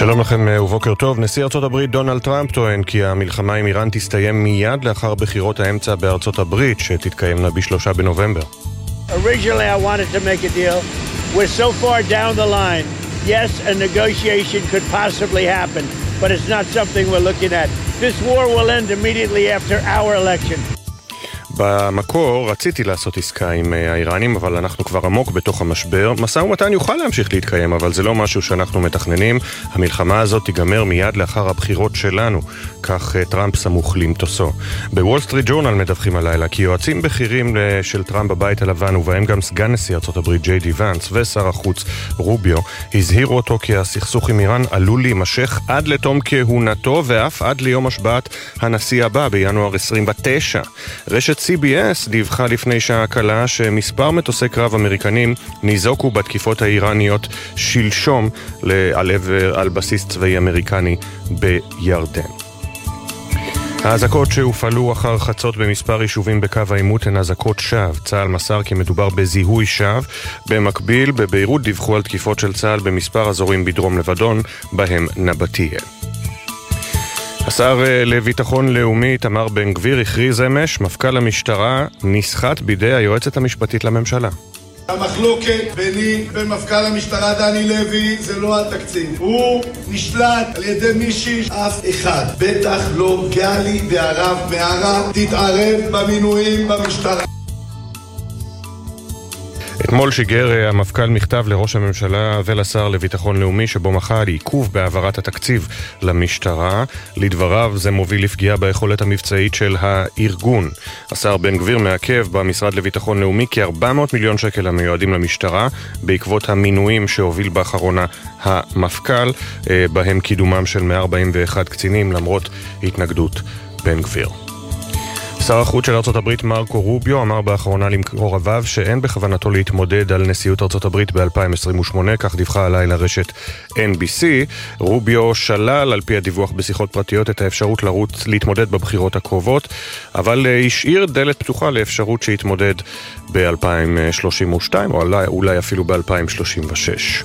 שלום לכם ובוקר טוב. נשיא ארצות הברית דונלד טראמפ טוען כי המלחמה עם איראן תסתיים מיד לאחר בחירות האמצע בארצות הברית שתתקיימנה ב3 בנובמבר. Originally I wanted to make a deal. We're so far down the line. Yes, a negotiation could possibly happen, but it's not something we're looking at. This war will end immediately after our election. במקור רציתי לעשות עסקה עם האיראנים, אבל אנחנו כבר עמוק בתוך המשבר. משא ומתן יוכל להמשיך להתקיים, אבל זה לא משהו שאנחנו מתכננים. המלחמה הזאת תיגמר מיד לאחר הבחירות שלנו, כך טראמפ סמוך למטוסו. בוול סטריט ג'ורנל מדווחים הלילה כי יועצים בכירים של טראמפ בבית הלבן, ובהם גם סגן נשיא ארצות הברית ג'יי די ונס ושר החוץ רוביו, הזהירו אותו כי הסכסוך עם איראן עלול להימשך עד לתום כהונתו, ואף עד ליום השבעת הנשיא הבא בינואר 29. רשת CBS דיווחה לפני שעה קלה שמספר מטוסי קרב אמריקנים ניזוקו בתקיפות האיראניות שלשום על בסיס צבאי אמריקני בירדן. האזעקות שהופעלו אחר חצות במספר יישובים בקו העימות הן אזעקות שווא. צה"ל מסר כי מדובר בזיהוי שווא. במקביל, בביירות דיווחו על תקיפות של צה"ל במספר אזורים בדרום לבנון, בהם נבטיה. השר לביטחון לאומי תמר בן גביר הכריז אמש, מפכ"ל המשטרה נסחט בידי היועצת המשפטית לממשלה. המחלוקת ביני בין מפכ"ל המשטרה דני לוי זה לא התקציב. הוא נשלט על ידי מישהי אף אחד. בטח לא גלי והרב מערה תתערב במינויים במשטרה. אתמול שיגר המפכ"ל מכתב לראש הממשלה ולשר לביטחון לאומי שבו מחה על עיכוב בהעברת התקציב למשטרה. לדבריו זה מוביל לפגיעה ביכולת המבצעית של הארגון. השר בן גביר מעכב במשרד לביטחון לאומי כ-400 מיליון שקל המיועדים למשטרה בעקבות המינויים שהוביל באחרונה המפכ"ל, בהם קידומם של 141 קצינים למרות התנגדות בן גביר. שר החוץ של ארצות הברית מרקו רוביו אמר באחרונה למקורביו שאין בכוונתו להתמודד על נשיאות ארצות הברית ב-2028, כך דיווחה הלילה רשת NBC. רוביו שלל על פי הדיווח בשיחות פרטיות את האפשרות להתמודד בבחירות הקרובות, אבל השאיר דלת פתוחה לאפשרות שיתמודד ב-2032 או אולי אפילו ב-2036.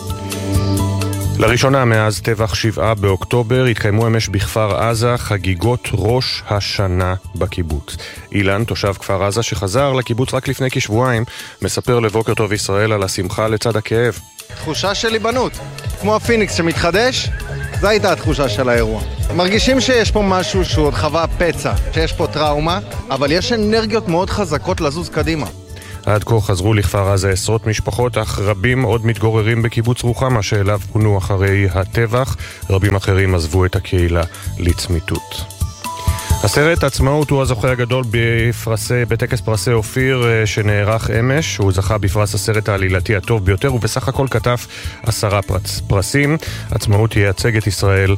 לראשונה מאז טבח 7 באוקטובר התקיימו אמש בכפר עזה חגיגות ראש השנה בקיבוץ. אילן, תושב כפר עזה שחזר לקיבוץ רק לפני כשבועיים, מספר לבוקר טוב ישראל על השמחה לצד הכאב. תחושה של ליבנות, כמו הפיניקס שמתחדש, זו הייתה התחושה של האירוע. מרגישים שיש פה משהו שהוא עוד חווה פצע, שיש פה טראומה, אבל יש אנרגיות מאוד חזקות לזוז קדימה. עד כה חזרו לכפר עזה עשרות משפחות, אך רבים עוד מתגוררים בקיבוץ רוחמה שאליו פונו אחרי הטבח. רבים אחרים עזבו את הקהילה לצמיתות. הסרט עצמאות הוא הזוכה הגדול בטקס פרסי אופיר שנערך אמש. הוא זכה בפרס הסרט העלילתי הטוב ביותר ובסך הכל כתב 10 פרסים. עצמאות ייצג את ישראל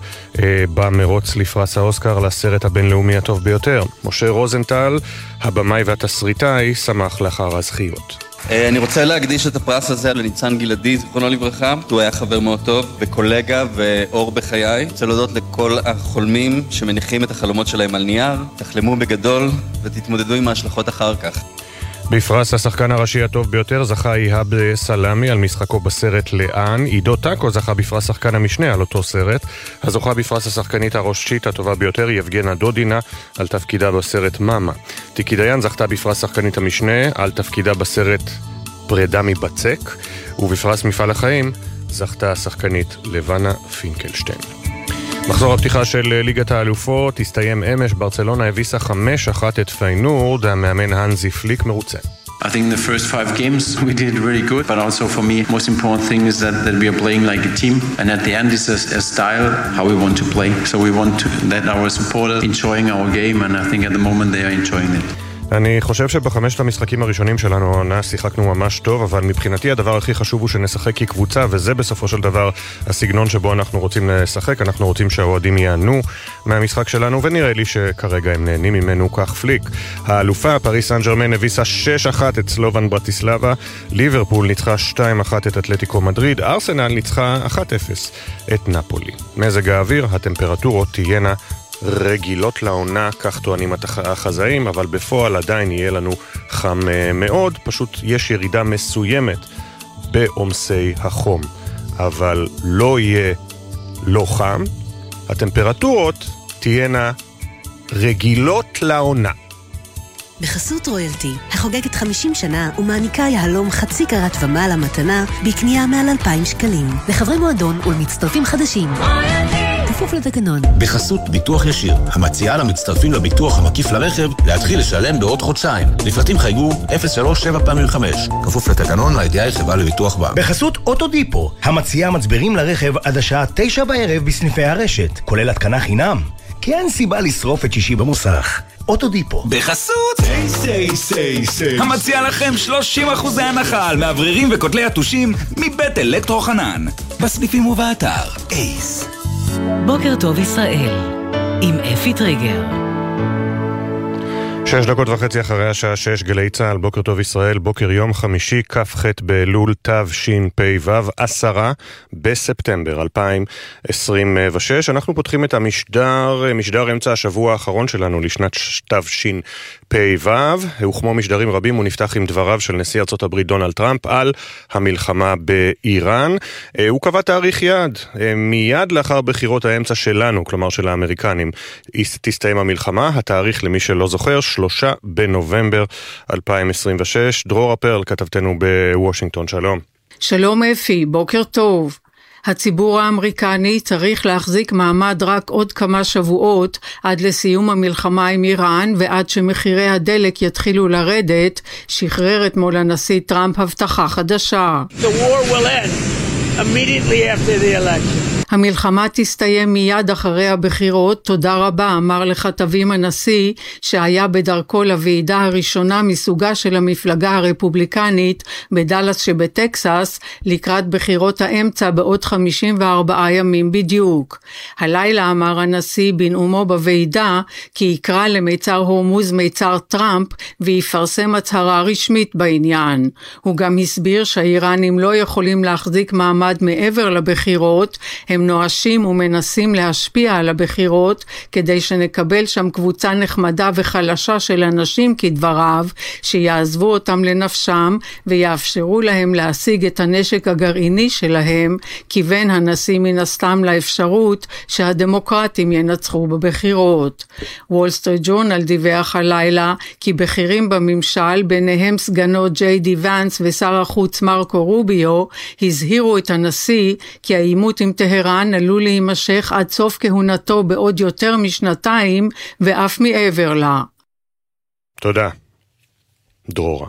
במרוץ לפרס האוסקר לסרט הבינלאומי הטוב ביותר. משה רוזנטל, הבמאי והתסריטאי, שמח לאחר הזכיות. אני רוצה להקדיש את הפרס הזה לניצן גלעדי, זכרונו לברכה. הוא היה חבר מאוד טוב וקולגה ואור בחיי. רוצה להודות לכל החולמים שמניחים את החלומות שלהם על נייר. תחלמו בגדול ותתמודדו עם ההשלכות אחר כך. בפרס השחקן הראשי הטוב ביותר זכה איהאב סלאמי על משחקו בסרט לאן. עידו טאקו זכה בפרס שחקן המשנה על אותו סרט. הזוכה בפרס השחקנית הראשית הטובה ביותר יבגנה דודינה על תפקידה בסרט מאמה. תיקי דיין זכתה בפרס שחקנית המשנה על תפקידה בסרט פרידה מבצק, ובפרס מפעל החיים זכתה השחקנית לבנה פינקלשטיין. מחזור הפתיחה של ליגת האלופות הסתיים אמש. ברצלונה הביסה 5-1 את פיינורד. המאמן הנזי פליק מרוצה. I think the first 5 games we did really good, but also for me most important thing is that we are playing like a team, and at the end is a style how we want to play. So we want to let our supporters enjoying our game, and I think at the moment they are enjoying it. אני חושב שבחמשת המשחקים הראשונים שלנו העונה שיחקנו ממש טוב, אבל מבחינתי הדבר הכי חשוב הוא שנשחק כקבוצה, וזה בסופו של דבר הסגנון שבו אנחנו רוצים לשחק. אנחנו רוצים שהאוהדים יענו מהמשחק שלנו, ונראה לי שכרגע הם נהנים ממנו, כך פליק. האלופה, פריס סן ז'רמן, הביסה 6-1 את סלובן ברטיסלבה, ליברפול ניצחה 2-1 את אתלטיקו מדריד, ארסנל ניצחה 1-0 את נפולי. מזג האוויר, הטמפרטורות תהיינה רגילות לעונה, כך טוענים החזאים, אבל בפועל עדיין יהיה לנו חם מאוד. פשוט יש ירידה מסוימת בעומסי החום, אבל לא יהיה לא חם, הטמפרטורות תהיינה רגילות לעונה. בחסות רויאלטי, החוגגת 50 שנה ומעניקה יהלום חצי קרת ומעלה מתנה בקנייה מעל 2,000 שקלים. לחברי מועדון ולמצטרפים חדשים. כפוף לתקנון. בחסות ביטוח ישיר, המציעה למצטרפים לביטוח המקיף לרכב להתחיל לשלם בעוד חודשיים. לפרטים חייגו 037-5. כפוף לתקנון, הידיעה היא חברה לביטוח בע"מ. בחסות אוטודיפו, המציעה מצברים לרכב עד השעה 9 בערב בסניפי הרשת, כולל התקנה חינם. כי אין סיבה לשרוף את שישי במוסך. אוטודיפו. בחסות המציע לכם 30% הנחה על מאווררים וכותלי יתושים מבית אלקטרו חנן. בסניפים ובאתר אייס. בוקר טוב ישראל עם אפי טריגר. 6:30 אחרי השעה 6, גלי צהל, בוקר טוב ישראל, בוקר יום חמישי, כ"ח באלול תשפ"ו, 10 בספטמבר 2026. אנחנו פותחים את משדר אמצע השבוע האחרון שלנו לשנת תשפ"ו, וכמו משדרים רבים הוא נפתח עם דבריו של נשיא ארצות הברית דונלד טראמפ על המלחמה באיראן. הוא קבע תאריך יעד, מיד לאחר בחירות האמצע שלנו, כלומר של האמריקנים, תסתיים המלחמה. התאריך, למי שלא זוכר, 3 בנובמבר 2026. דרור אפרל, כתבתנו בוושינגטון, שלום. שלום אפי, בוקר טוב. הציבור האמריקני צריך להחזיק מעמד רק עוד כמה שבועות עד לסיום המלחמה עם איראן ועד שמחירי הדלק יתחילו לרדת, שחרר אתמול הנשיא טראמפ הבטחה חדשה. The war will end immediately after the election. המלחמה תסתיים מיד אחרי הבחירות, תודה רבה, אמר לכתבים הנשיא, שהיה בדרכו לוועידה הראשונה מסוגה של המפלגה הרפובליקנית בדלס שבטקסס, לקראת בחירות האמצע בעוד 54 ימים בדיוק. הלילה אמר הנשיא בנאומו בוועידה, כי יקרא למיצר הורמוז מיצר טראמפ, ויפרסם הצהרה רשמית בעניין. הוא גם הסביר שהאיראנים לא יכולים להחזיק מעמד מעבר לבחירות, הם נואשים ומנסים להשפיע על הבחירות כדי שנקבל שם קבוצה נחמדה וחלשה של אנשים כדבריו, שיעזבו אותם לנפשם ויאפשרו להם להשיג את הנשק הגרעיני שלהם, כיוון הנשיא מן הסתם לאפשרות שהדמוקרטים ינצחו בבחירות. וול סטריט ג'ורנל דיווח הלילה כי בכירים בממשל, ביניהם סגנו ג'יי די ונס ושר החוץ מרקו רוביו, הזהירו את הנשיא כי העימות עם טהרן עלול להימשך עד סוף כהונתו בעוד יותר משנתיים ואף מעבר לה. תודה, דרורה.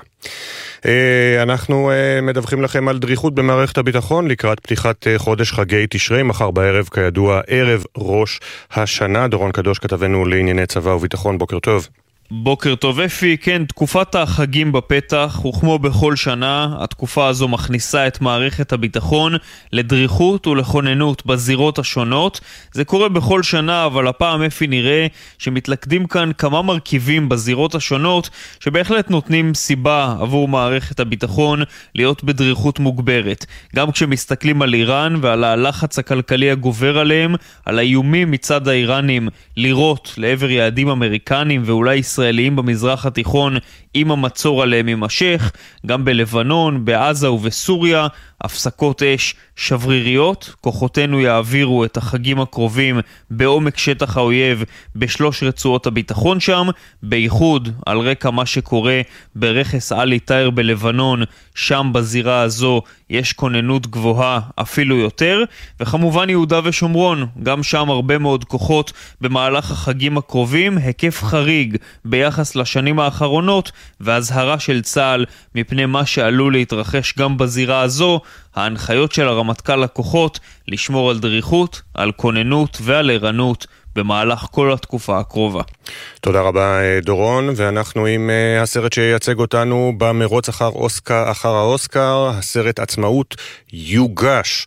אנחנו מדווחים לכם על דריכות במערכת הביטחון לקראת פתיחת חודש חגי תשרי, מחר בערב כידוע ערב ראש השנה. דורון קדוש, כתבנו לענייני צבא וביטחון, בוקר טוב. בוקר טוב אפי, כן, תקופת החגים בפתח, וכמו בכל שנה, התקופה הזו מכניסה את מערכת הביטחון לדריכות ולכוננות בזירות השונות. זה קורה בכל שנה, אבל הפעם אפי נראה שמתלכדים כאן כמה מרכיבים בזירות השונות, שבהחלט נותנים סיבה עבור מערכת הביטחון להיות בדריכות מוגברת. גם כשמסתכלים על איראן ועל הלחץ הכלכלי הגובר עליהם, על האיומים מצד האיראנים לירות לעבר יעדים אמריקנים ואולי ישראליים במזרח התיכון עם המצור עליהם יימשך, גם בלבנון, בעזה ובסוריה, הפסקות אש שבריריות. כוחותינו יעבירו את החגים הקרובים בעומק שטח האויב בשלוש רצועות הביטחון שם, בייחוד על רקע מה שקורה ברכס אלי טייר בלבנון, שם בזירה הזו יש כוננות גבוהה אפילו יותר, וכמובן יהודה ושומרון, גם שם הרבה מאוד כוחות במהלך החגים הקרובים, היקף חריג ביחס לשנים האחרונות, והזהרה של צה"ל מפני מה שעלול להתרחש גם בזירה הזו, ההנחיות של הרמטכ"ל לכוחות לשמור על דריכות, על כוננות ועל ערנות במהלך כל התקופה הקרובה. תודה רבה דורון, ואנחנו עם הסרט שייצג אותנו במרוץ אחר האוסקר, הסרט עצמאות יוגש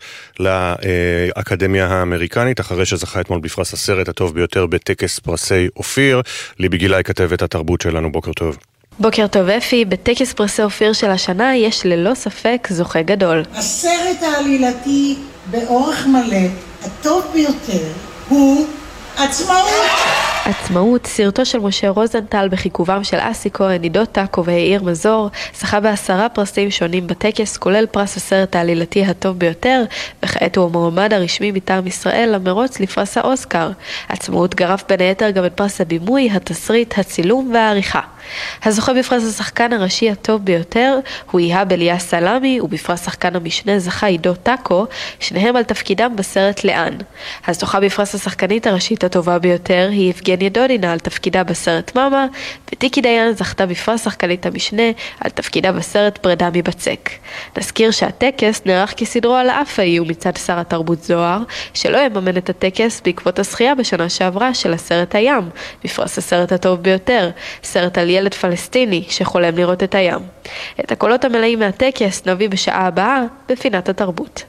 לאקדמיה האמריקנית, אחרי שזכה אתמול בפרס הסרט הטוב ביותר בטקס פרסי אופיר. ליבי גילאי, כתבת התרבות שלנו, בוקר טוב. בוקר טוב אפי, בטקס פרסי אופיר של השנה יש ללא ספק זוכה גדול. הסרט העלילתי באורך מלא, הטוב ביותר, הוא עצמאות. עצמאות, סרטו של משה רוזנטל בחיכובם של אסי כהן, עידו טאקו והעיר מזור, זכה ב10 פרסים שונים בטקס, כולל פרס הסרט העלילתי הטוב ביותר, וכעת הוא המועמד הרשמי מטעם ישראל למרוץ לפרס האוסקר. עצמאות גרף בין היתר גם את פרס הבימוי, התסריט, הצילום והעריכה. הזוכה בפרס השחקן הראשי הטוב ביותר הוא איהאב אליאס סלאמי, ובפרס שחקן המשנה זכה עידו טאקו, שניהם על תפקידם בסרט לאן. הזוכה בפרס השחקנית הראשית הטובה ביותר היא יבגניה דודינה על תפקידה בסרט מאמה, וטיקי דיין זכתה בפרס שחקנית המשנה על תפקידה בסרט פרידה מבצק. נזכיר שהטקס נערך כסדרו על האפאי ומצד שר התרבות זוהר, שלא יממן את הטקס בעקבות הזכייה בשנה שעברה של הסרט הים, בפרס הסרט הטוב ביותר, סרט על ילד פלסטיני שחולם לראות את הים. את הקולות המלאים מהטקס נביא בשעה הבאה בפינת התרבות.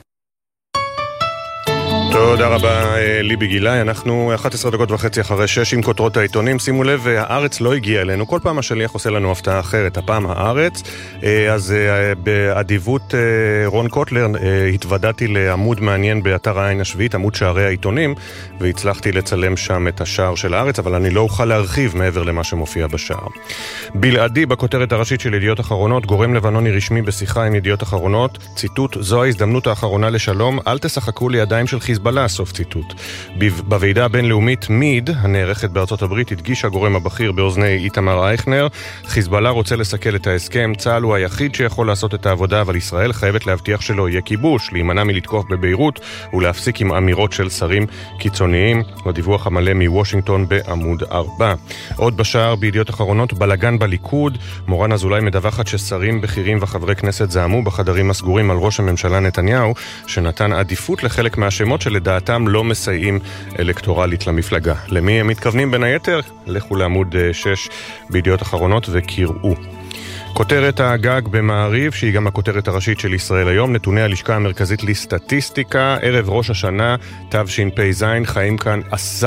תודה רבה ליבי גילאי, אנחנו 11:30 אחרי 6 עם כותרות העיתונים. שימו לב, הארץ לא הגיע אלינו, כל פעם השליח עושה לנו הפתעה אחרת, הפעם הארץ. אז באדיבות רון קוטלר התוודעתי לעמוד מעניין באתר העין השביעית, עמוד שערי העיתונים, והצלחתי לצלם שם את השער של הארץ, אבל אני לא אוכל להרחיב מעבר למה שמופיע בשער. בלעדי בכותרת הראשית של ידיעות אחרונות, גורם לבנוני רשמי בשיחה עם ידיעות אחרונות, ציטוט, זו ההזדמנות האחרונה לשלום, אל תשחקו לידיים של חיזבאללה, סוף ציטוט. בוועידה הבינלאומית מיד, הנערכת בארצות הברית, הדגיש הגורם הבכיר באוזני איתמר אייכנר, חיזבאללה רוצה לסכל את ההסכם, צה"ל הוא היחיד שיכול לעשות את העבודה, אבל ישראל חייבת להבטיח שלא יהיה כיבוש, להימנע מלתקוף בביירות ולהפסיק עם אמירות של שרים קיצוניים. בדיווח המלא מוושינגטון בעמוד 4. עוד בשער בידיעות אחרונות, בלגן בליכוד, מורן אזולאי מדווחת ששרים בכירים וחברי כנסת זעמו בחדרים הסגורים על ראש הממשלה נתניהו, שנתן עדיפות לחלק מהשמות שלדעתם לא מסייעים אלקטורלית למפלגה. למי הם מתכוונים בין היתר? לכו לעמוד 6 בידיעות אחרונות וקראו. כותרת הגג במעריב, שהיא גם הכותרת הראשית של ישראל היום, נתוני הלשכה המרכזית לסטטיסטיקה, ערב ראש השנה, תשפ"ז, חיים כאן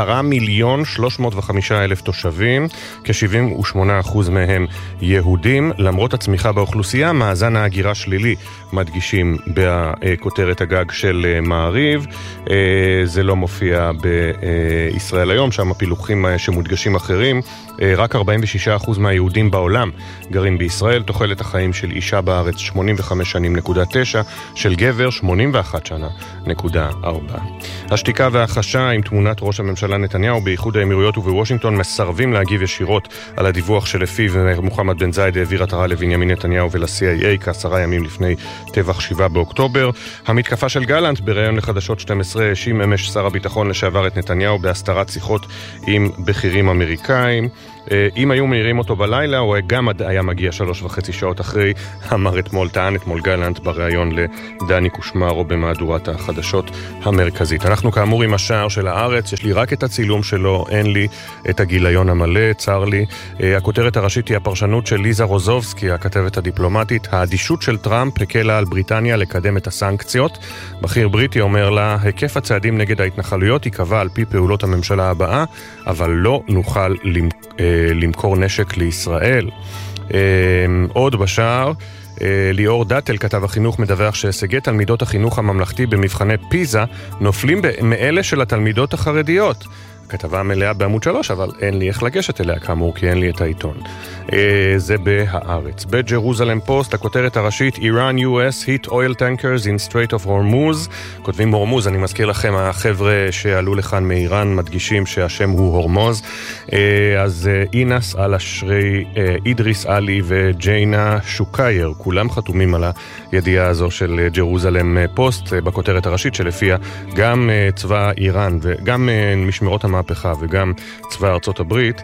10,305,000 תושבים, כ-78% מהם יהודים. למרות הצמיחה באוכלוסייה, מאזן ההגירה שלילי, מדגישים בכותרת הגג של מעריב. זה לא מופיע בישראל היום, שם הפילוחים שמודגשים אחרים. רק 46% מהיהודים בעולם גרים בישראל, תוחלת החיים של אישה בארץ 85 שנים.9, של גבר 81 שנה.4. השתיקה והחשה עם תמונת ראש הממשלה נתניהו באיחוד האמירויות ובוושינגטון מסרבים להגיב ישירות על הדיווח שלפיו מוחמד בן זייד העביר עטרה לבנימין נתניהו ול-CIA כ10 ימים לפני טבח 7 באוקטובר. המתקפה של גלנט בראיון לחדשות 12 האשים אמש שר הביטחון לשעבר את נתניהו בהסתרת שיחות עם בכירים אמריקאים. אם היו מהירים אותו בלילה, הוא גם היה מגיע 3.5 שעות אחרי, טען אתמול גלנט בריאיון לדני קושמרו במהדורת החדשות המרכזית. אנחנו כאמור עם השער של הארץ, יש לי רק את הצילום שלו, אין לי את הגיליון המלא, צר לי. הכותרת הראשית היא הפרשנות של ליזה רוזובסקי, הכתבת הדיפלומטית, האדישות של טראמפ הקלה על בריטניה לקדם את הסנקציות. בכיר בריטי אומר לה, היקף הצעדים נגד ההתנחלויות ייקבע על פי פעולות הממשלה הבאה, אבל לא נוכל למכור נשק לישראל. עוד בשער, ליאור דטל, כתב החינוך, מדווח שהישגי תלמידות החינוך הממלכתי במבחני פיזה נופלים מאלה של התלמידות החרדיות. כתבה מלאה בעמוד 3, אבל אין לי איך לגשת אליה כאמור, כי אין לי את העיתון. זה בהארץ. בג'רוזלם פוסט, הכותרת הראשית, Iran US hit oil tankers in Strait of Hormuz. כותבים הורמוז, אני מזכיר לכם, החבר'ה שעלו לכאן מאיראן מדגישים שהשם הוא הורמוז. אז אינס אל-אשרי, אידריס אלי וג'יינה שוקייר, כולם חתומים על הידיעה הזו של ג'רוזלם פוסט, בכותרת הראשית שלפיה גם צבא איראן וגם משמרות המהפכה וגם צבא ארצות הברית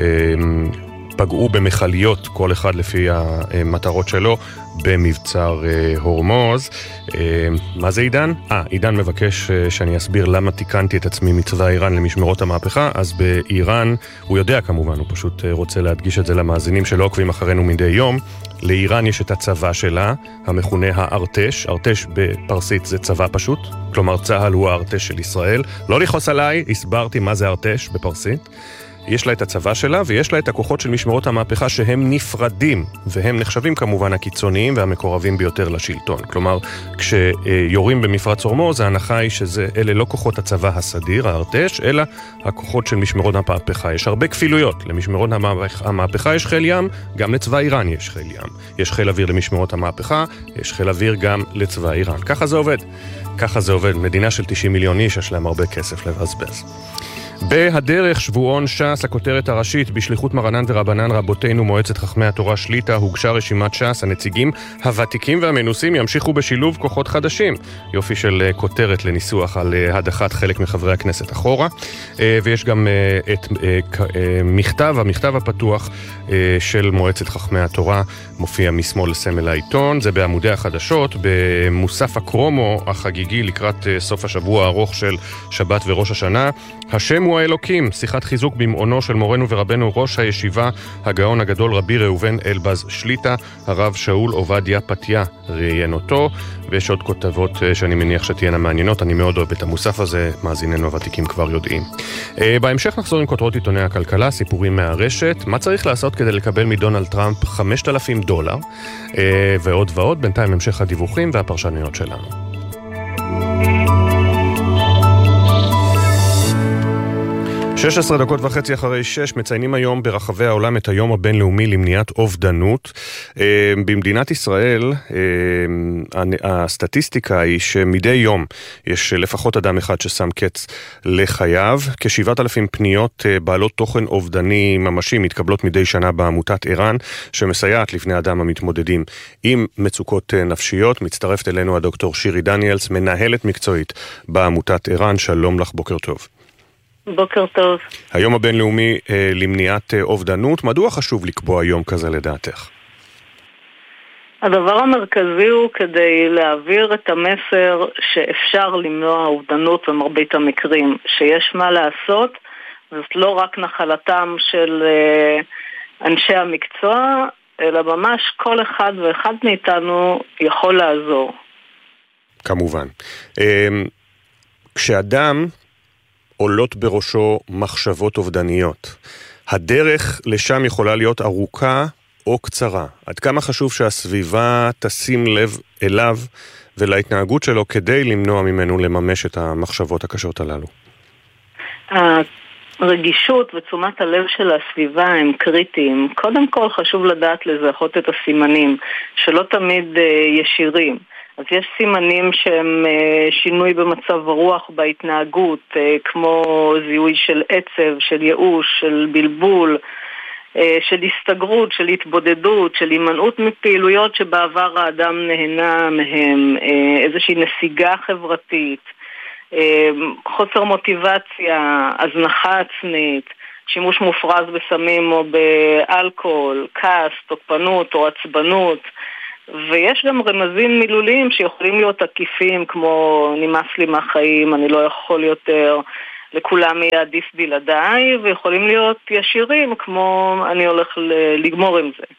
פגעו במחליות, כל אחד לפי המטרות שלו, במבצר הורמוז. מה זה עידן? עידן מבקש שאני אסביר למה תיקנתי את עצמי מצבא איראן למשמרות המהפכה. אז באיראן, הוא יודע כמובן, הוא פשוט רוצה להדגיש את זה למאזינים שלא עוקבים אחרינו מדי יום. לאיראן יש את הצבא שלה, המכונה הארטש. ארטש בפרסית זה צבא פשוט, כלומר צהל הוא הארטש של ישראל. לא לכעוס עליי, הסברתי מה זה ארטש בפרסית. יש לה את הצבא שלה ויש לה את הכוחות של משמרות המהפכה שהם נפרדים, והם נחשבים כמובן הקיצוניים והמקורבים ביותר לשלטון. כלומר, כשיורים במפרץ הורמוז, ההנחה היא שאלה לא כוחות הצבא הסדיר, הארטש, אלא הכוחות של משמרות המהפכה. יש הרבה כפילויות. למשמרות המהפכה יש חיל ים, גם לצבא איראן יש חיל ים. יש חיל אוויר למשמרות המהפכה, יש חיל אוויר גם לצבא איראן. ככה זה עובד. ככה זה עובד. מדינה של 90 מיליון איש, יש להם הרבה כסף לבזבז. בהדרך שבועון ש"ס, הכותרת הראשית, בשליחות מרנן ורבנן רבותינו מועצת חכמי התורה שליטה, הוגשה רשימת ש"ס, הנציגים הוותיקים והמנוסים ימשיכו בשילוב כוחות חדשים. יופי של כותרת לניסוח על הדחת חלק מחברי הכנסת אחורה. ויש גם את המכתב הפתוח של מועצת חכמי התורה, מופיע משמאל לסמל העיתון, זה בעמודי החדשות, במוסף הקרומו החגיגי לקראת סוף השבוע הארוך של שבת וראש השנה. השם הוא האלוקים, שיחת חיזוק במעונו של מורנו ורבנו ראש הישיבה, הגאון הגדול רבי ראובן אלבז שליטה, הרב שאול עובדיה פתיה ראיין אותו, ויש עוד כותבות שאני מניח שתהיינה מעניינות, אני מאוד אוהב את המוסף הזה, מאזיננו הוותיקים כבר יודעים. בהמשך נחזור עם כותרות עיתוני הכלכלה, סיפורים מהרשת, מה צריך לעשות כדי לקבל מדונלד טראמפ $5,000, ועוד ועוד, בינתיים המשך הדיווחים והפרשנויות שלנו. 16:30 אחרי 6 מציינים היום ברחבי העולם את היום הבינלאומי למניעת אובדנות. במדינת ישראל הסטטיסטיקה היא שמדי יום יש לפחות אדם אחד ששם קץ לחייו. כ7,000 פניות בעלות תוכן אובדני ממשי מתקבלות מדי שנה בעמותת ערן, שמסייעת לבני אדם המתמודדים עם מצוקות נפשיות. מצטרפת אלינו הדוקטור שירי דניאלס, מנהלת מקצועית בעמותת ערן. שלום לך, בוקר טוב. בוקר טוב. היום הבינלאומי למניעת אובדנות, מדוע חשוב לקבוע יום כזה לדעתך? הדבר המרכזי הוא כדי להעביר את המסר שאפשר למנוע אובדנות במרבית המקרים, שיש מה לעשות, זאת לא רק נחלתם של אנשי המקצוע, אלא ממש כל אחד ואחד מאיתנו יכול לעזור. כמובן. כשאדם עולות בראשו מחשבות אובדניות, הדרך לשם יכולה להיות ארוכה או קצרה. עד כמה חשוב שהסביבה תשים לב אליו ולהתנהגות שלו כדי למנוע ממנו לממש את המחשבות הקשות הללו? הרגישות ותשומת הלב של הסביבה הם קריטיים. קודם כל חשוב לדעת לזהות את הסימנים, שלא תמיד ישירים. אז יש סימנים שהם שינוי במצב הרוח, בהתנהגות, כמו זיהוי של עצב, של ייאוש, של בלבול, של הסתגרות, של התבודדות, של הימנעות מפעילויות שבעבר האדם נהנה מהם, איזושהי נסיגה חברתית, חוסר מוטיבציה, הזנחה עצמית, שימוש מופרז בסמים או באלכוהול, כעס, תוקפנות או עצבנות. ויש גם רמזים מילוליים שיכולים להיות עקיפים, כמו נמאס לי מהחיים, אני לא יכול יותר, לכולם יהיה עדיף בלעדיי, ויכולים להיות ישירים, כמו אני הולך לגמור עם זה.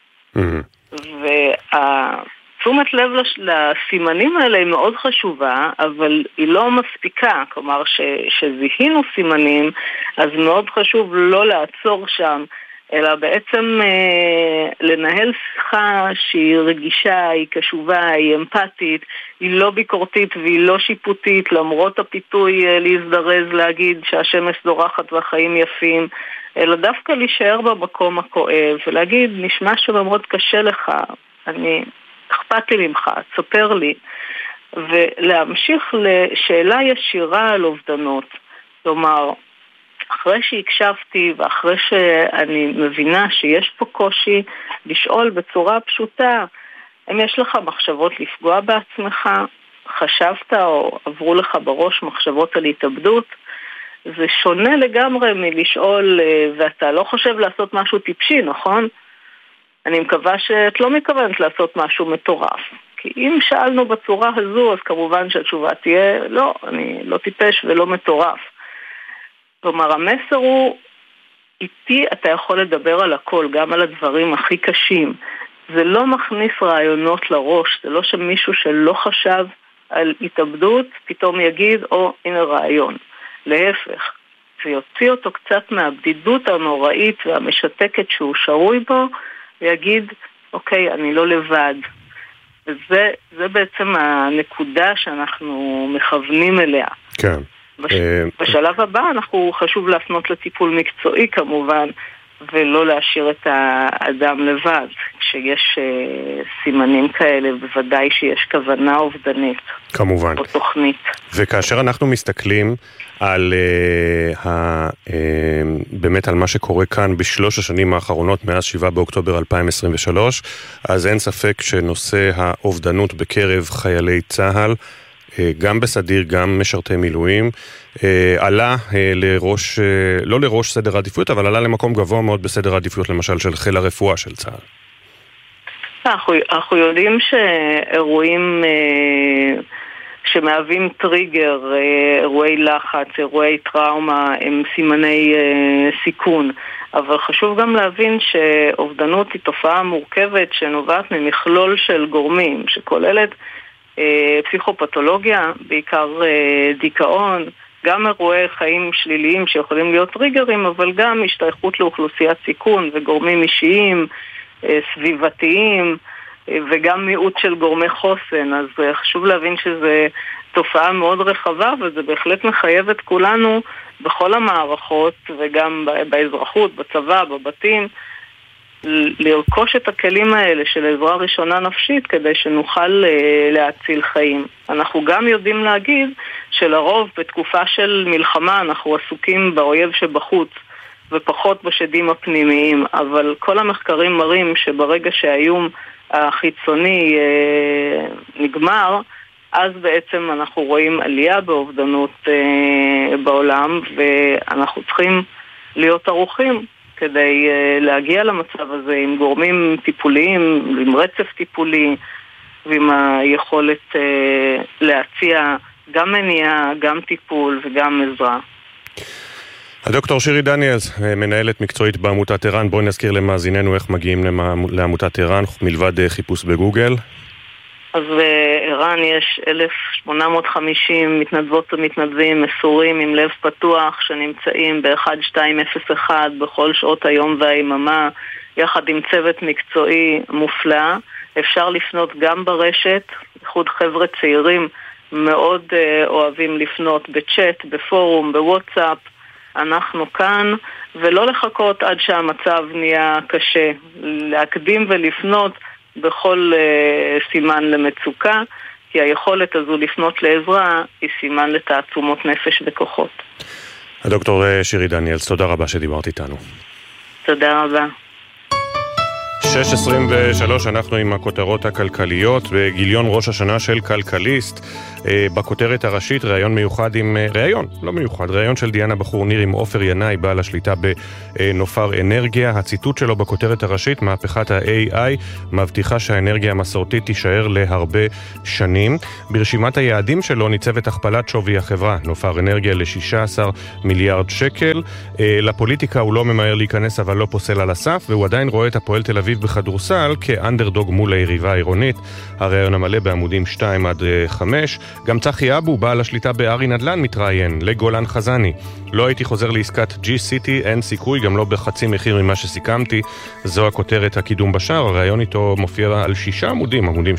והתשומת לב לסימנים האלה היא מאוד חשובה, אבל היא לא מספיקה. כלומר, שזיהינו סימנים, אז מאוד חשוב לא לעצור שם, אלא בעצם לנהל שיחה שהיא רגישה, היא קשובה, היא אמפתית, היא לא ביקורתית והיא לא שיפוטית, למרות הפיתוי להזדרז להגיד שהשמש זורחת והחיים יפים, אלא דווקא להישאר במקום הכואב ולהגיד, נשמע שמאוד קשה לך, אכפת לי ממך, תספר לי, ולהמשיך לשאלה ישירה על אובדנות. כלומר, אחרי שהקשבתי ואחרי שאני מבינה שיש פה קושי, לשאול בצורה פשוטה, אם יש לך מחשבות לפגוע בעצמך, חשבת או עברו לך בראש מחשבות על התאבדות, זה שונה לגמרי מלשאול, ואתה לא חושב לעשות משהו טיפשי, נכון? אני מקווה שאת לא מכוונת לעשות משהו מטורף. כי אם שאלנו בצורה הזו, אז כמובן שהתשובה תהיה, לא, אני לא טיפש ולא מטורף. כלומר, המסר הוא, איתי אתה יכול לדבר על הכל, גם על הדברים הכי קשים. זה לא מכניס רעיונות לראש, זה לא שמישהו שלא חשב על התאבדות, פתאום יגיד, הנה רעיון. להפך, ויוציא אותו קצת מהבדידות הנוראית והמשתקת שהוא שרוי בו, ויגיד, אוקיי, אני לא לבד. וזה בעצם הנקודה שאנחנו מכוונים אליה. כן. בשלב הבא חשוב להפנות לטיפול מקצועי כמובן, ולא להשאיר את האדם לבד. כשיש סימנים כאלה, בוודאי שיש כוונה אובדנית. כמובן. או תוכנית. וכאשר אנחנו מסתכלים על באמת על מה שקורה כאן בשלוש השנים האחרונות מאז 7 באוקטובר 2023, אז אין ספק שנושא האובדנות בקרב חיילי צה"ל, גם בסדיר, גם משרתי מילואים, עלה לראש, לא לראש סדר העדיפויות, אבל עלה למקום גבוה מאוד בסדר העדיפויות, למשל של חיל הרפואה של צה"ל. אנחנו יודעים שאירועים שמהווים טריגר, אירועי לחץ, אירועי טראומה, הם סימני סיכון. אבל חשוב גם להבין שאובדנות היא תופעה מורכבת שנובעת ממכלול של גורמים, שכוללת פסיכופתולוגיה, בעיקר דיכאון, גם אירועי חיים שליליים שיכולים להיות טריגרים, אבל גם השתייכות לאוכלוסיית סיכון וגורמים אישיים, סביבתיים, וגם מיעוט של גורמי חוסן. אז חשוב להבין שזה תופעה מאוד רחבה, וזה בהחלט מחייב את כולנו בכל המערכות, וגם באזרחות, בצבא, בבתים, לרכוש את הכלים האלה של עזרה ראשונה נפשית כדי שנוכל להציל חיים. אנחנו גם יודעים להגיד שלרוב בתקופה של מלחמה אנחנו עסוקים באויב שבחוץ ופחות בשדים הפנימיים, אבל כל המחקרים מראים שברגע שהאיום החיצוני נגמר, אז בעצם אנחנו רואים עלייה באובדנות בעולם, ואנחנו צריכים להיות ערוכים כדי להגיע למצב הזה עם גורמים טיפוליים, עם רצף טיפולי, ועם היכולת להציע גם מניעה, גם טיפול וגם עזרה. הדוקטור שירי דניאלס, מנהלת מקצועית בעמותת ער"ן. בואי נזכיר למאזיננו איך מגיעים לעמותת ער"ן, מלבד חיפוש בגוגל. אז בער"ן יש 1,850 מתנדבות ומתנדבים מסורים עם לב פתוח שנמצאים ב-1201 בכל שעות היום והיממה, יחד עם צוות מקצועי מופלא. אפשר לפנות גם ברשת, בייחוד חבר'ה צעירים מאוד אוהבים לפנות בצ'אט, בפורום, בוואטסאפ. אנחנו כאן, ולא לחכות עד שהמצב נהיה קשה, להקדים ולפנות בכל סימן למצוקה, כי היכולת הזו לפנות לעזרה היא סימן לתעצומות נפש וכוחות. הדוקטור שירי דניאלס, תודה רבה שדיברת איתנו. תודה רבה. 6:23, אנחנו עם הכותרות הכלכליות בגיליון ראש השנה של כלכליסט. בכותרת הראשית ראיון מיוחד עם ראיון של דיאנה בחור ניר עם עופר ינאי, בעל השליטה בנופר אנרגיה. הציטוט שלו בכותרת הראשית: מהפכת ה-AI מבטיחה שהאנרגיה המסורתית תישאר להרבה שנים. ברשימת היעדים שלו ניצבת הכפלת שווי החברה נופר אנרגיה ל-16 מיליארד שקל. לפוליטיקה הוא לא ממהר להיכנס, אבל לא פוסל על הסף, והוא עדיין רואה את הפועל תל אביב בכדורסל כאנדרדוג מול היריבה העירונית. הראיון המלא בעמודים 2-5. גם צחי אבו, בעל השליטה בארי נדל"ן, מתראיין לגולן חזני: לא הייתי חוזר לעסקת G-City, אין סיכוי, גם לא בחצי מחיר ממה שסיכמתי. זו הכותרת הקידום בשער. הראיון איתו מופיע על 6 עמודים, עמודים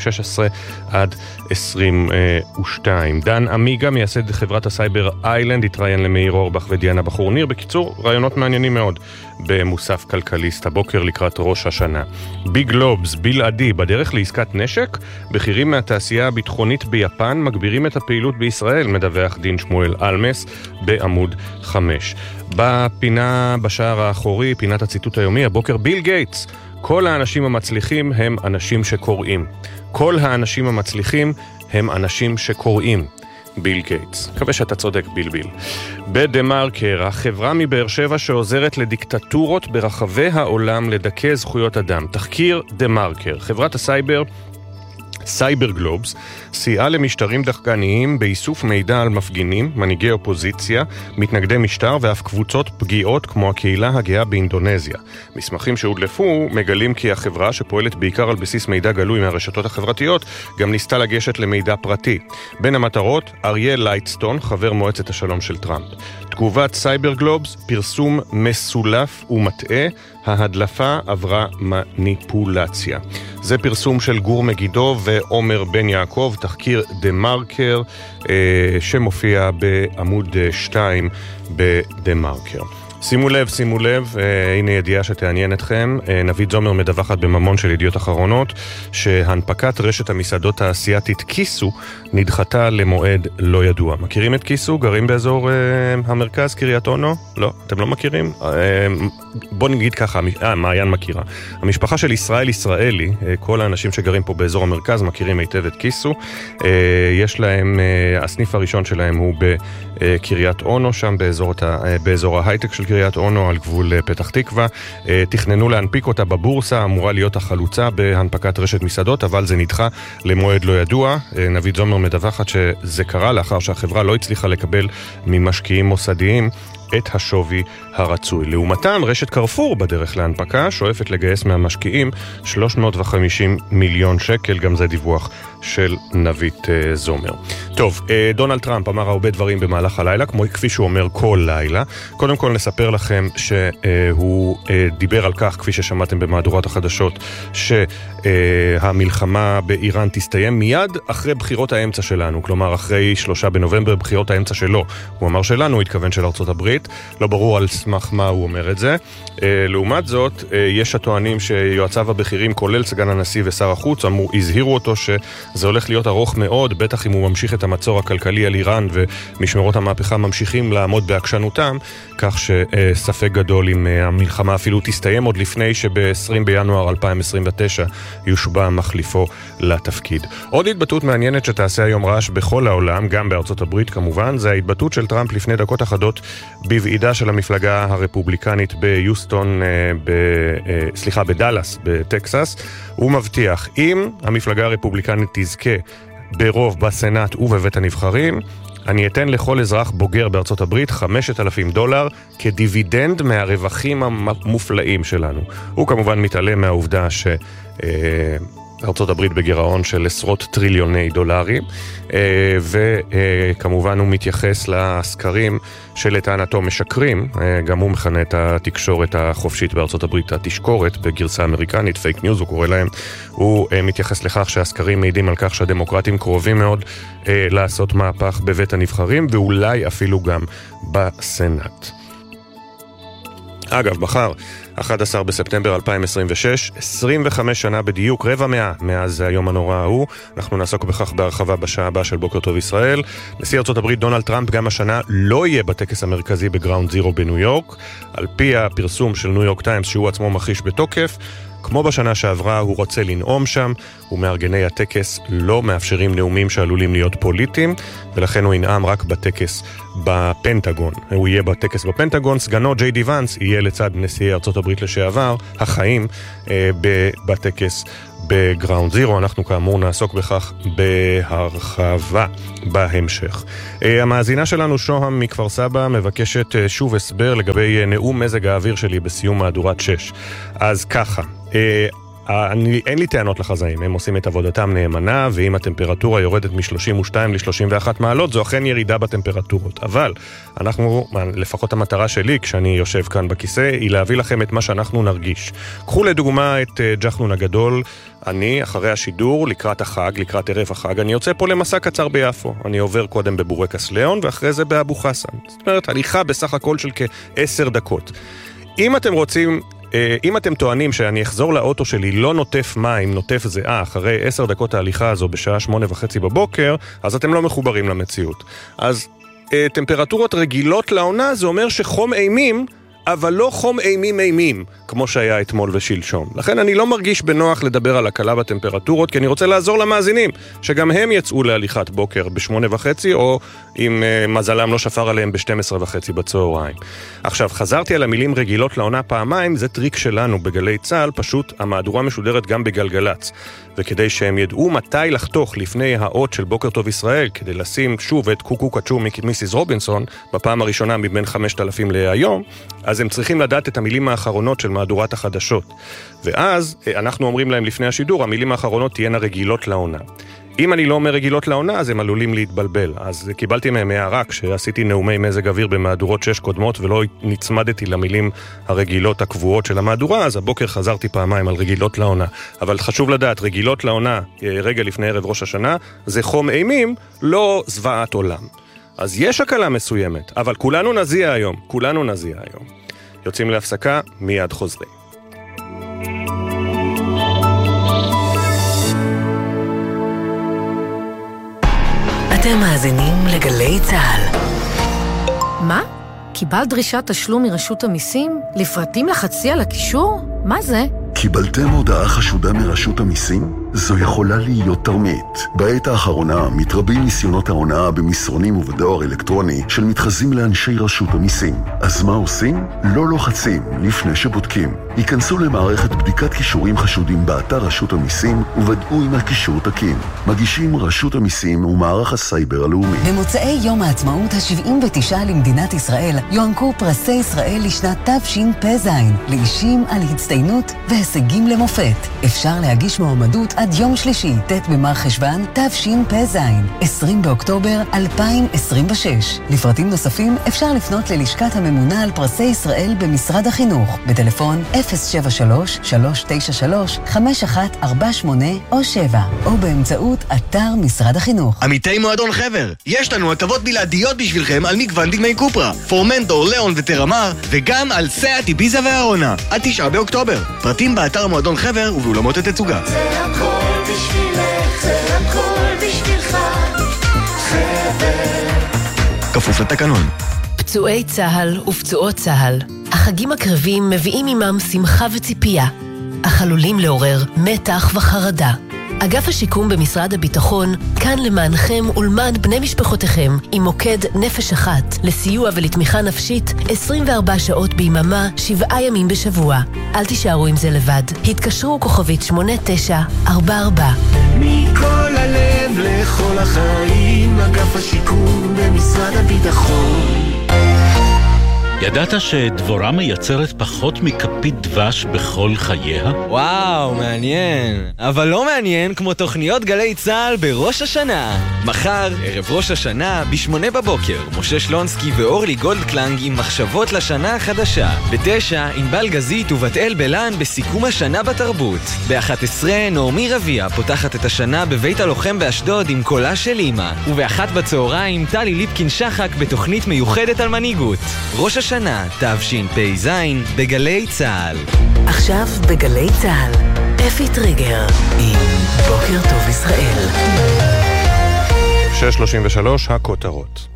16-22. דן אמיגה, מייסד חברת הסייבר איילנד, התראיין למאיר אורבך ודיאנה בחור ניר. בקיצור, ראיונות מעניינים מאוד במוסף כלכליסט הבוקר לקראת ראש השנה. ביג לובס, בלעדי, בדרך לעסקת נשק. בכירים מהתעשייה הביטחונית ביפן מגבירים את הפעילות בישראל, מדווח דין שמואל אלמס בעמוד 5. בפינה בשער האחורי, פינת הציטוט היומי, הבוקר: ביל גייטס, כל האנשים המצליחים הם אנשים שקוראים. כל האנשים המצליחים הם אנשים שקוראים. ביל גייטס. מקווה שאתה צודק, ביל. בדה-מרקר, החברה מבאר שבע שעוזרת לדיקטטורות ברחבי העולם לדכא זכויות אדם. תחקיר דה-מרקר. חברת הסייבר סייבר גלובס, סייעה למשטרים דחקניים באיסוף מידע על מפגינים, מנהיגי אופוזיציה, מתנגדי משטר ואף קבוצות פגיעות כמו הקהילה הגאה באינדונזיה. מסמכים שהודלפו מגלים כי החברה שפועלת בעיקר על בסיס מידע גלוי מהרשתות החברתיות גם ניסתה לגשת למידע פרטי. בין המטרות, אריאל לייטסטון, חבר מועצת השלום של טראמפ. תגובת סייבר גלובס, פרסום מסולף ומטעה, ההדלפה עברה מניפולציה. זה פרסום של גור מגידו ועומר בן יעקב, תחקיר דה מרקר, שמופיע בעמוד 2 בדה מרקר. שימו לב, הנה ידיעה שתעניין אתכם. נבית זומר מדווחת בממון של ידיעות אחרונות שהנפקת רשת המסעדות האסייתית קיסו נדחתה למועד לא ידוע. מכירים את קיסו? גרים באזור המרכז, קריית אונו? לא, אתם לא מכירים? בוא נגיד ככה, מעיין מכירה. המשפחה של ישראל ישראלי, כל האנשים שגרים פה באזור המרכז מכירים היטב את קיסו. יש להם, הסניף הראשון שלהם הוא בקריית אונו, שם באזור ההייטק של קריית אונו על גבול פתח תקווה. תכננו להנפיק אותה בבורסה, אמורה להיות החלוצה בהנפקת רשת מסעדות, אבל זה נדחה למועד לא ידוע. נבית זומר מדווחת שזה קרה לאחר שהחברה לא הצליחה לקבל ממשקיעים מוסדיים את השווי הרצוי. לעומתם, רשת קרפור בדרך להנפקה שואפת לגייס מהמשקיעים 350 מיליון שקל, גם זה דיווח של נבית זומר. טוב, דונלד טראמפ אמר הרבה דברים במהלך הלילה, כפי שהוא אומר כל לילה. קודם כל נספר לכם שהוא דיבר על כך, כפי ששמעתם במהדורת החדשות, שהמלחמה באיראן תסתיים מיד אחרי בחירות האמצע שלנו, כלומר אחרי 3 בנובמבר בחירות האמצע שלו. הוא אמר שלנו, הוא התכוון של ארצות הברית, לא ברור על סמך מה הוא אומר את זה. לעומת זאת, יש הטוענים שיועציו הבכירים, כולל סגן הנשיא ושר החוץ, הזהירו אותו שזה הולך להיות ארוך מאוד, בטח אם הוא ממשיך את המצור הכלכלי על איראן ומשמרות המהפכה ממשיכים לעמוד בהקשנותם, כך שספק גדול אם המלחמה אפילו תסתיים עוד לפני שב-20 בינואר 2029 יושבע מחליפו לתפקיד. עוד התבטאות מעניינת שתעשה היום רעש בכל העולם, גם בארצות הברית כמובן, זה ההתבטאות של טראמפ לפני דקות אחדות בוועידה של המפלגה הרפובליקנית בדלס, בטקסס. הוא מבטיח, אם המפלגה הרפובליקנית תזכה ברוב בסנאט ובבית הנבחרים, אני אתן לכל אזרח בוגר בארצות הברית $5,000 כדיבידנד מהרווחים המופלאים שלנו. הוא כמובן מתעלם מהעובדה ארצות הברית בגירעון של עשרות טריליוני דולרים, וכמובן הוא מתייחס לסקרים שלטענתו משקרים, גם הוא מכנה את התקשורת החופשית בארצות הברית התשקורת, בגרסה אמריקנית, פייק ניוז הוא קורא להם. הוא מתייחס לכך שהסקרים מעידים על כך שהדמוקרטים קרובים מאוד לעשות מהפך בבית הנבחרים, ואולי אפילו גם בסנאט. אגב, מחר, 11 בספטמבר 2026, 25 שנה בדיוק, רבע מאה מאז היום הנורא ההוא. אנחנו נעסוק בכך בהרחבה בשעה הבאה של בוקר טוב ישראל. נשיא ארצות הברית דונלד טראמפ גם השנה לא יהיה בטקס המרכזי בגראונד זירו בניו יורק, על פי הפרסום של ניו יורק טיימס שהוא עצמו מכחיש בתוקף. כמו בשנה שעברה, הוא רוצה לנאום שם, ומארגני הטקס לא מאפשרים נאומים שעלולים להיות פוליטיים, ולכן הוא ינאם רק בטקס בפנטגון. הוא יהיה בטקס בפנטגון, סגנו ג'יי די ונס יהיה לצד נשיאי ארצות הברית לשעבר, החיים בטקס בגראונד זירו. אנחנו כאמור נעסוק בכך בהרחבה בהמשך. המאזינה שלנו שוהם מכפר סבא מבקשת שוב הסבר לגבי נאום מזג האוויר שלי בסיום מהדורת 6. אז ככה, אין לי טענות לחזאים, הם עושים את עבודתם נאמנה, ואם הטמפרטורה יורדת מ-32 ל-31 מעלות, זו אכן ירידה בטמפרטורות. אבל אנחנו, לפחות המטרה שלי כשאני יושב כאן בכיסא, היא להביא לכם את מה שאנחנו נרגיש. קחו לדוגמה את ג'חנון הגדול. אני, אחרי השידור, לקראת החג, לקראת ערב החג, אני יוצא פה למסע קצר ביפו. אני עובר קודם בבורקס ליאון, ואחרי זה באבו חסן. זאת אומרת, הליכה בסך הכל של כ10 דקות. אם אתם טוענים שאני אחזור לאוטו שלי לא נוטף מים, נוטף זהה, אחרי 10 דקות ההליכה הזו בשעה 8:30 בבוקר, אז אתם לא מחוברים למציאות. אז טמפרטורות רגילות לעונה, זה אומר שחום אימים אבל לא חום אימים, כמו שהיה אתמול ושלשום. לכן אני לא מרגיש בנוח לדבר על הקלה בטמפרטורות, כי אני רוצה לעזור למאזינים, שגם הם יצאו להליכת בוקר ב8:30, או אם מזלם לא שפר עליהם ב12:30 בצהריים. עכשיו, חזרתי על המילים רגילות לעונה פעמיים, זה טריק שלנו בגלי צהל, פשוט המהדורה משודרת גם בגלגלץ. וכדי שהם ידעו מתי לחתוך לפני האות של בוקר טוב ישראל, כדי לשים שוב את קוקו קצ'ו מיסיס רובינסון, בפעם הראשונה מבין 5,000 להיום, אז הם צריכים לדעת את המילים האחרונות של מהדורת החדשות. ואז אנחנו אומרים להם לפני השידור, המילים האחרונות תהיינה רגילות לעונה. אם אני לא אומר רגילות לעונה, אז הם עלולים להתבלבל. אז קיבלתי מהם הערה כשעשיתי נאומי מזג אוויר במהדורות 6 קודמות, ולא נצמדתי למילים הרגילות הקבועות של המהדורה, אז הבוקר חזרתי פעמיים על רגילות לעונה. אבל חשוב לדעת, רגילות לעונה, רגע לפני ערב ראש השנה, זה חום אימים, לא זוועת עולם. אז יש הקלה מסוימת, אבל כולנו נזיע היום. יוצאים להפסקה, מיד חוזרים. אתם מאזינים לגלי צהל. מה? קיבלת דרישת תשלום מרשות המיסים? לפרטים לחצי על הקישור? מה זה? קיבלתם הודעה חשודה מרשות המיסים? זו יכולה להיות תרמית. בעת האחרונה מתרבים ניסיונות ההונאה במסרונים ובדואר אלקטרוני של מתחזים לאנשי רשות המיסים. אז מה עושים? לא לוחצים לפני שבודקים. ייכנסו למערכת בדיקת קישורים חשודים באתר רשות המיסים ובדעו אם הקישור תקין. מגישים רשות המיסים ומערך הסייבר הלאומי. במוצאי יום העצמאות ה-79 למדינת ישראל יוענקו פרסי ישראל לשנת תשפ"ז לאישים על הצטיינות והישגים למופת. אפשר להגיש מועמדות עד יום שלישי, ט' במר חשוון, תשפ"ז, 20 באוקטובר 2026. לפרטים נוספים אפשר לפנות ללשכת הממונה על פרסי ישראל במשרד החינוך, בטלפון 073-393-5148 או 7, או באמצעות אתר משרד החינוך. עמיתי מועדון חבר, יש לנו הטבות בלעדיות בשבילכם על מגוון דגמי קופרה, פורמנטור, ליאון וטרמר, וגם על סאט, איביזה והארונה, עד 9 באוקטובר. פרטים באתר מועדון חבר ובאולמות התצוגה. כפוף לתקנון. פצועי צהל ופצועות צהל, החגים הקרבים מביאים עמם שמחה וציפייה, אך עלולים לעורר מתח וחרדה. אגף השיקום במשרד הביטחון כאן למענכם ולמען בני משפחותיכם עם מוקד נפש אחת לסיוע ולתמיכה נפשית 24 שעות ביממה 7 ימים בשבוע. אל תישארו עם זה לבד, התקשרו כוכבית 8944. מכל הלב לכל החיים, אגף השיקום במשרד הביטחון. ידעת שדבורה מייצרת פחות מכפית דבש בכל חייה? וואו, מעניין. אבל לא מעניין כמו תוכניות גלי צהל בראש השנה. מחר, ערב ראש השנה, ב8 בבוקר, משה שלונסקי ואורלי גולדקלנג עם מחשבות לשנה החדשה. ב9, ענבל גזית ובתאל בלן בסיכום השנה בתרבות. ב11, נעמי רביע פותחת את השנה בבית הלוחם באשדוד עם קולה של אמא. וב1 בצהריים, טלי ליפקין שחק בתוכנית מיוחדת על מנהיגות. ראש השנה, תשפ"ז, בגלי צהל. עכשיו בגלי צהל, אפי טריגר עם בוקר טוב ישראל. 6:33, הכותרות.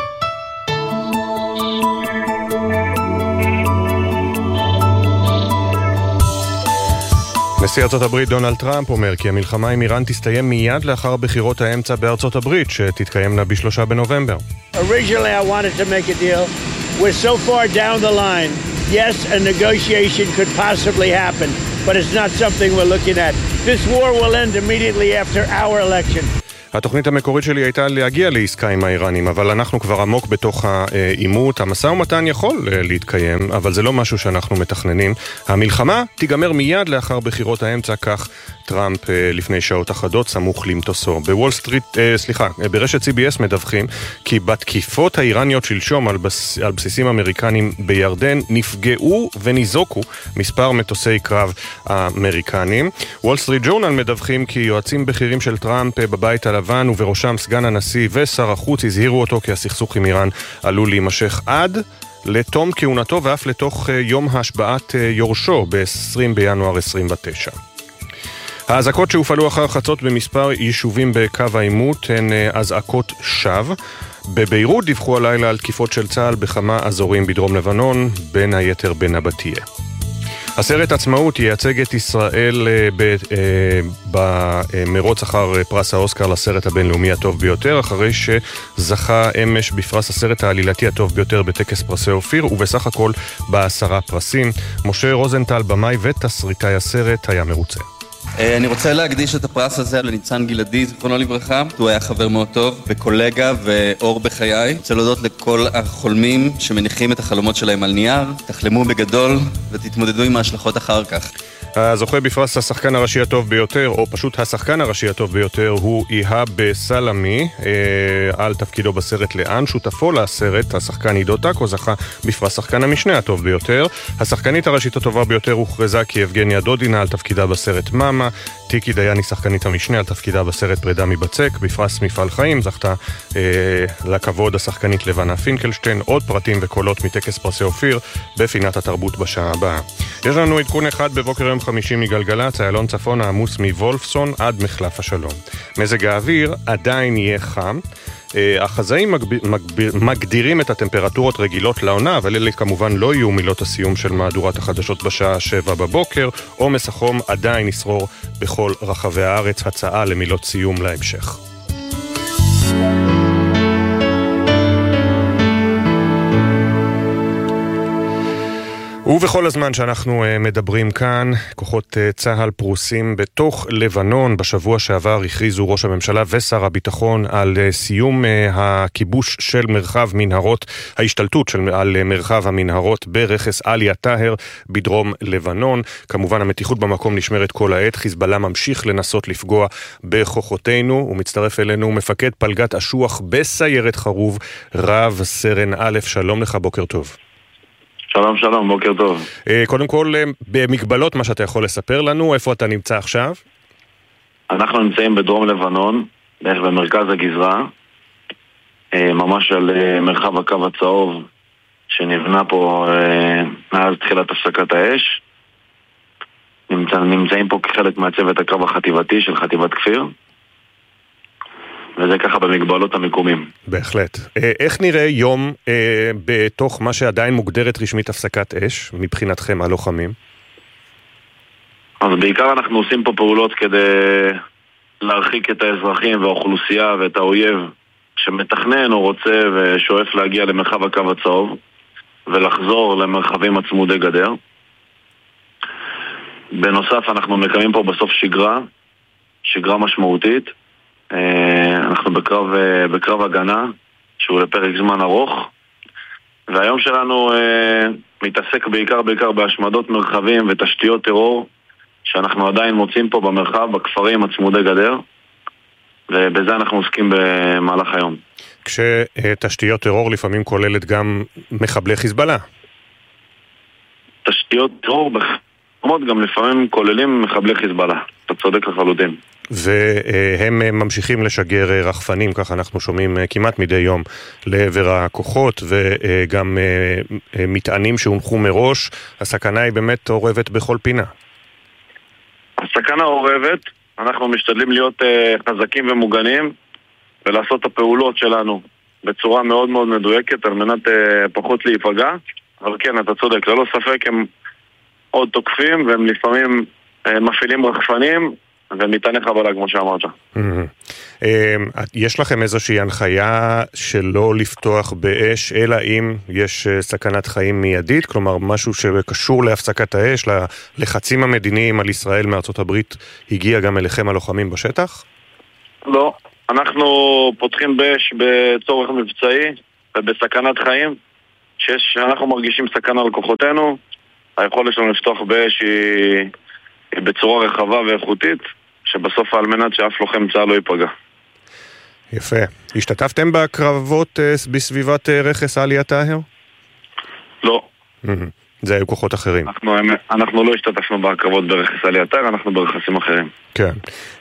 נשיא ארצות הברית דונלד טראמפ אומר כי המלחמה עם איראן תסתיים מיד לאחר בחירות האמצע בארצות הברית שתתקיימנה ב3 בנובמבר. Originally I wanted to make a deal. We're so far down the line. Yes, a negotiation could possibly happen, but it's not something we're looking at. This war will end immediately after our election. התוכנית המקורית שלי הייתה להגיע לעסקה עם האיראנים, אבל אנחנו כבר עמוק בתוך העימות. המשא ומתן יכול להתקיים, אבל זה לא משהו שאנחנו מתכננים. המלחמה תיגמר מיד לאחר בחירות האמצע, כך טראמפ לפני שעות אחדות סמוך למטוסו. בוול סטריט, ברשת CBS מדווחים כי בתקיפות האיראניות שלשום על בסיסים אמריקנים בירדן נפגעו וניזוקו מספר מטוסי קרב אמריקנים. וול סטריט ג'ורנל מדווחים כי יועצים בכירים של טראמפ בבית הלבן ובראשם סגן הנשיא ושר החוץ הזהירו אותו כי הסכסוך עם איראן עלול להימשך עד לתום כהונתו ואף לתוך יום השבעת יורשו ב-20 בינואר 29. האזעקות שהופעלו אחר חצות במספר יישובים בקו העימות הן אזעקות שווא. בביירות דיווחו הלילה על תקיפות של צה"ל בכמה אזורים בדרום לבנון, בין היתר בנבטיה. הסרט עצמאות ייצג את ישראל במרוץ אחר פרס האוסקר לסרט הבינלאומי הטוב ביותר, אחרי שזכה אמש בפרס הסרט העלילתי הטוב ביותר בטקס פרסי אופיר, ובסך הכל ב10 פרסים. משה רוזנטל, במאי ותסריטאי הסרט, היה מרוצה. אני רוצה להקדיש את הפרס הזה לניצן גלעדי, זכרונו לברכה. הוא היה חבר מאוד טוב וקולגה ואור בחיי. רוצה להודות לכל החולמים שמניחים את החלומות שלהם על נייר. תחלמו בגדול ותתמודדו עם ההשלכות אחר כך. הזוכה בפרס השחקן הראשי הטוב ביותר, או פשוט השחקן הראשי הטוב ביותר, הוא איהאב סלמי, על תפקידו בסרט לאן. שותפו לסרט, השחקן עידו טאקו, זכה בפרס שחקן המשנה הטוב ביותר. השחקנית הראשית הטובה ביותר הוכרזה כיבגניה דודינה על תפקידה בסרט מאמה. טיקי דייני, שחקנית המשנה, על תפקידה בסרט פרידה מבצק. בפרס מפעל חיים זכתה לכבוד השחקנית לבנה פינקלשטיין. עוד פרטים וקולות מטקס פרסי אופיר בפינת התרבות בשעה הבאה. יש לנו עדכון אחד בבוקר יום חמישי מגלגלצ, איילון צפון העמוס מוולפסון עד מחלף השלום. מזג האוויר עדיין יהיה חם. החזאים מגדירים את הטמפרטורות רגילות לעונה, אבל אלה כמובן לא יהיו מילות הסיום של מהדורת החדשות בשעה 7 בבוקר. עומס החום עדיין ישרור בכל רחבי הארץ. הצעה למילות סיום להמשך. ובכל הזמן שאנחנו מדברים כאן, כוחות צה"ל פרוסים בתוך לבנון. בשבוע שעבר הכריזו ראש הממשלה ושר הביטחון על סיום הכיבוש של מרחב מנהרות, ההשתלטות על מרחב המנהרות ברכס עליה טהר בדרום לבנון. כמובן המתיחות במקום נשמרת כל העת. חיזבאללה ממשיך לנסות לפגוע בכוחותינו, ומצטרף אלינו מפקד פלגת אשוח בסיירת חרוב, רב סרן א', שלום לך, בוקר טוב. שלום, שלום, בוקר טוב. קודם כל, במגבלות מה שאתה יכול לספר לנו, איפה אתה נמצא עכשיו? אנחנו נמצאים בדרום לבנון, בערך במרכז הגזרה, ממש על מרחב הקו הצהוב שנבנה פה מאז תחילת הפסקת האש. נמצאים פה כחלק מהצוות הקרב החטיבתי של חטיבת כפיר, וזה ככה במגבלות המקומים. בהחלט. איך נראה יום בתוך מה שעדיין מוגדרת רשמית הפסקת אש, מבחינתכם הלוחמים? אז בעיקר אנחנו עושים פה פעולות כדי להרחיק את האזרחים והאוכלוסייה ואת האויב שמתכנן או רוצה ושואף להגיע למרחב הקו הצהוב ולחזור למרחבים הצמודי גדר. בנוסף אנחנו מקיימים פה בסוף שגרה משמעותית. אנחנו בקרב הגנה שהוא לפרק זמן ארוך, והיום שלנו מתעסק בעיקר בהשמדות מרחבים ותשתיות טרור שאנחנו עדיין מוצאים פה במרחב, בכפרים הצמודי גדר, ובזה אנחנו עוסקים במהלך היום. כשתשתיות טרור לפעמים כוללת גם מחבלי חיזבאללה. תשתיות טרור גם לפעמים כוללים מחבלי חיזבאללה, אתה צודק לחלוטין. והם ממשיכים לשגר רחפנים, ככה אנחנו שומעים כמעט מדי יום, לעבר הכוחות, וגם מטענים שהונחו מראש. הסכנה היא באמת עורבת בכל פינה. הסכנה עורבת, אנחנו משתדלים להיות חזקים ומוגנים, ולעשות את הפעולות שלנו בצורה מאוד מאוד מדויקת, על מנת פחות להיפגע. אבל כן, אתה צודק, ללא ספק הם עוד תוקפים, והם לפעמים מפעילים רחפנים, ומטעני חבלה, כמו שאמרת. יש לכם איזושהי הנחיה שלא לפתוח באש, אלא אם יש סכנת חיים מיידית? כלומר, משהו שקשור להפסקת האש, לחצים המדיניים על ישראל מארצות הברית, הגיע גם אליכם הלוחמים בשטח? לא. אנחנו פותחים באש בצורך מבצעי ובסכנת חיים. שאנחנו מרגישים סכנה על כוחותינו, היכולת שלנו לפתוח באש היא בצורה רחבה ואיכותית, שבסוף על מנת שאף לוחם צה"ל לא ייפגע. יפה. השתתפתם בקרבות בסביבת רכס עליה טהר? לא. זה היו כוחות אחרים. אנחנו לא השתתפנו בקרבות ברכס עליה טהר, אנחנו ברכסים אחרים. כן.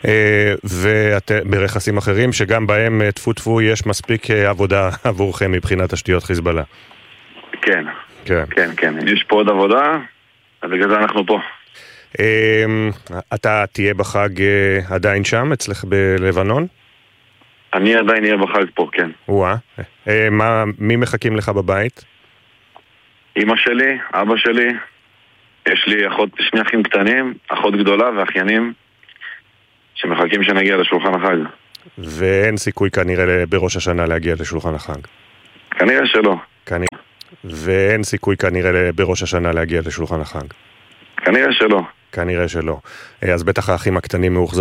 וברכסים אחרים שגם בהם טפו יש מספיק עבודה עבורכם מבחינת תשתיות חיזבאללה. כן. יש פה עוד עבודה, ובגלל זה אנחנו פה. אתה תהיה בחג עדיין שם, אצלך בלבנון? אני עדיין אהיה בחג פה, כן. וואה. מי מחכים לך בבית? אמא שלי, אבא שלי, יש לי שני אחים קטנים, אחות גדולה ואחיינים שמחכים שנגיע לשולחן החג. ואין סיכוי כנראה בראש השנה להגיע לשולחן החג? כנראה שלא. ואין סיכוי כנראה בראש השנה להגיע לשולחן החג? כנראה שלא. כנראה שלא. אז בטח האחים הקטנים מאוחזרים.